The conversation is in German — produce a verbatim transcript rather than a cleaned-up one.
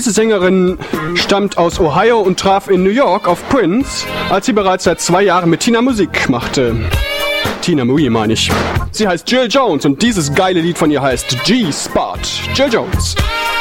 Diese Sängerin stammt aus Ohio und traf in New York auf Prince, als sie bereits seit zwei Jahren mit Tina Musik machte. Tina Mui meine ich. Sie heißt Jill Jones und dieses geile Lied von ihr heißt G-Spot. Jill Jones.